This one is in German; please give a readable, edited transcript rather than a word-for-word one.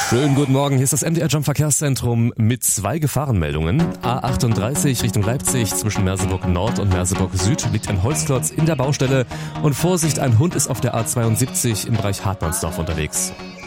Schönen guten Morgen, hier ist das MDR Jump Verkehrszentrum mit 2 Gefahrenmeldungen. A38 Richtung Leipzig zwischen Merseburg Nord und Merseburg Süd liegt ein Holzklotz in der Baustelle und Vorsicht, ein Hund ist auf der A72 im Bereich Hartmannsdorf unterwegs.